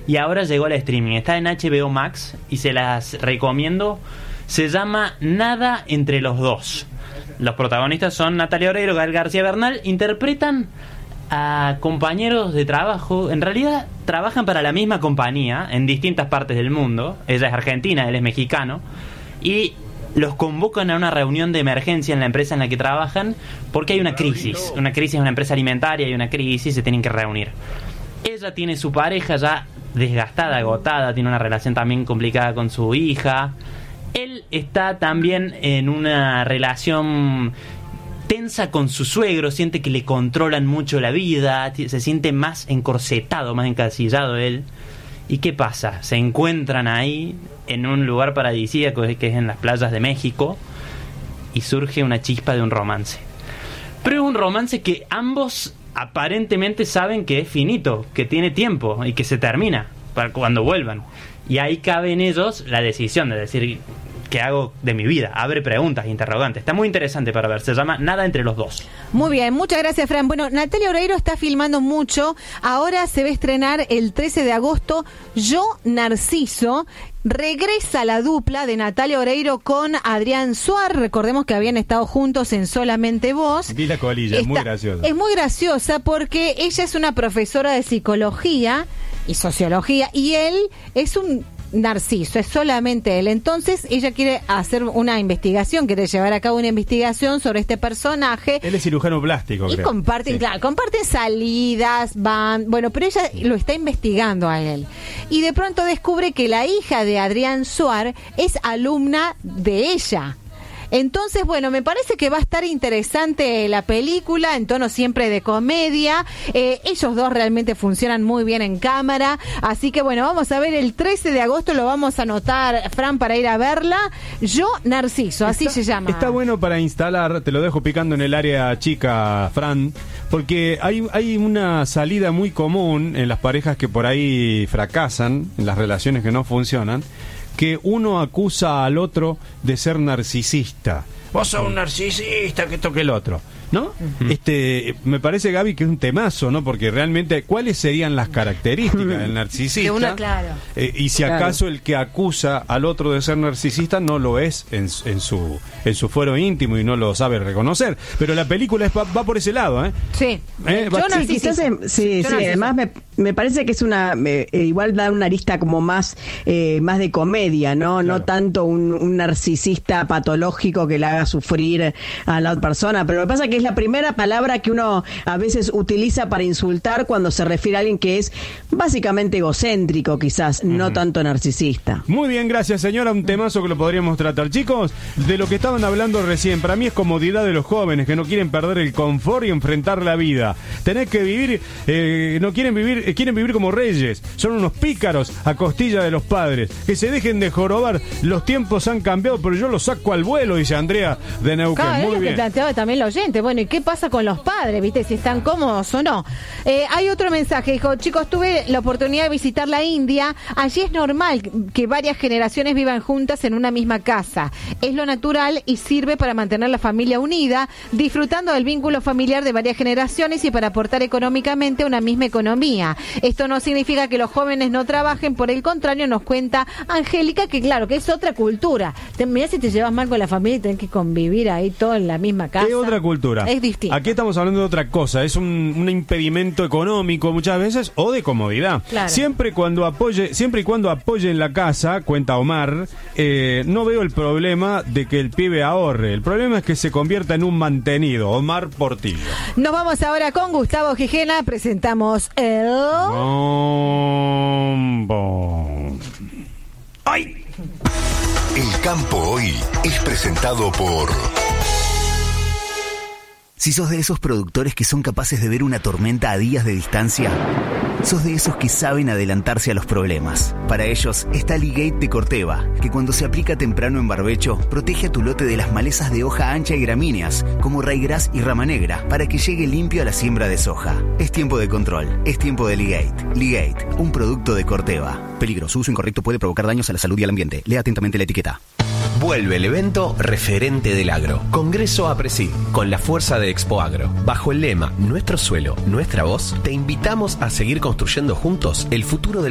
y ahora llegó al streaming. Está en HBO Max y se las recomiendo. Se llama Nada entre los dos. Los protagonistas son Natalia Oreiro, Gael García Bernal. Interpretan a compañeros de trabajo. En realidad trabajan para la misma compañía en distintas partes del mundo. Ella es argentina, él es mexicano. Y los convocan a una reunión de emergencia en la empresa en la que trabajan porque hay una crisis. Una crisis en una empresa alimentaria, hay una crisis, se tienen que reunir. Ella tiene su pareja ya desgastada, agotada, tiene una relación también complicada con su hija. Él está también en una relación tensa con su suegro, siente que le controlan mucho la vida, se siente más encorsetado, más encasillado él. ¿Y qué pasa? Se encuentran ahí en un lugar paradisíaco que es en las playas de México y surge una chispa de un romance. Pero es un romance que ambos aparentemente saben que es finito, que tiene tiempo y que se termina para cuando vuelvan. Y ahí cabe en ellos la decisión de decir, ¿qué hago de mi vida? Abre preguntas, interrogantes. Está muy interesante para ver. Se llama Nada entre los dos. Muy bien, muchas gracias, Fran. Bueno, Natalia Oreiro está filmando mucho. Ahora se va a estrenar el 13 de agosto Yo, Narciso. Regresa la dupla de Natalia Oreiro con Adrián Suar. Recordemos que habían estado juntos en Solamente Vos. Vi la colilla, es muy graciosa. Es muy graciosa porque ella es una profesora de psicología y sociología y él es un narciso, es solamente él. Entonces ella quiere hacer una investigación, quiere llevar a cabo una investigación sobre este personaje. Él es cirujano plástico, y creo. comparten, sí, claro, comparten salidas, van, bueno, pero ella lo está investigando a él. Y de pronto descubre que la hija de Adrián Suar es alumna de ella. Entonces, bueno, me parece que va a estar interesante la película, en tono siempre de comedia. Ellos dos realmente funcionan muy bien en cámara. Así que, bueno, vamos a ver el 13 de agosto, lo vamos a anotar, Fran, para ir a verla. Yo, Narciso, así se llama. Está bueno para instalar, te lo dejo picando en el área chica, Fran, porque hay una salida muy común en las parejas que por ahí fracasan, en las relaciones que no funcionan, que uno acusa al otro de ser narcisista. Vos sos un narcisista, que toque el otro, ¿no? Me parece, Gaby, que es un temazo, ¿no? Porque realmente, ¿cuáles serían las características del narcisista? Una, claro. Y si acaso el que acusa al otro de ser narcisista no lo es en su fuero íntimo y no lo sabe reconocer. Pero la película va por ese lado, ¿eh? Sí. Quizás, además me parece que es igual da una arista como más de comedia, ¿no? Claro. No tanto un narcisista patológico que le haga sufrir a la otra persona, pero lo que pasa es que es la primera palabra que uno a veces utiliza para insultar cuando se refiere a alguien que es básicamente egocéntrico, quizás, no tanto narcisista. Muy bien, gracias, señora. Un temazo que lo podríamos tratar. Chicos, de lo que estaban hablando recién, para mí es comodidad de los jóvenes que no quieren perder el confort y enfrentar la vida. Tenés que vivir, quieren vivir como reyes. Son unos pícaros a costilla de los padres. Que se dejen de jorobar. Los tiempos han cambiado, pero yo los saco al vuelo, dice Andrea de Neuquén. Claro, muy es lo bien. que planteaba también el oyente. Bueno, ¿y qué pasa con los padres? ¿Viste? Si están cómodos o no. Hay otro mensaje. Dijo, chicos, tuve la oportunidad de visitar la India. Allí es normal que varias generaciones vivan juntas en una misma casa. Es lo natural y sirve para mantener la familia unida, disfrutando del vínculo familiar de varias generaciones y para aportar económicamente a una misma economía. Esto no significa que los jóvenes no trabajen, por el contrario, nos cuenta Angélica que claro, que es otra cultura. Mirá si te llevas mal con la familia y tenés que convivir ahí todo en la misma casa. Es otra cultura. Es distinto. Aquí estamos hablando de otra cosa. Es un impedimento económico muchas veces o de comodidad. Claro. Siempre y cuando apoye en la casa, cuenta Omar, no veo el problema de que el pibe ahorre. El problema es que se convierta en un mantenido. Omar Portillo. Nos vamos ahora con Gustavo Gijena. Presentamos el... ¡Ay! El campo hoy es presentado por... Si sos de esos productores que son capaces de ver una tormenta a días de distancia, sos de esos que saben adelantarse a los problemas. Para ellos está Ligate de Corteva, que cuando se aplica temprano en barbecho, protege a tu lote de las malezas de hoja ancha y gramíneas, como raigras y rama negra, para que llegue limpio a la siembra de soja. Es tiempo de control, es tiempo de Ligate. Ligate, un producto de Corteva. Peligro, su uso incorrecto puede provocar daños a la salud y al ambiente. Lea atentamente la etiqueta. Vuelve el evento referente del agro. Congreso APRESID, con la fuerza de Expo Agro. Bajo el lema Nuestro suelo, nuestra voz, te invitamos a seguir construyendo juntos el futuro del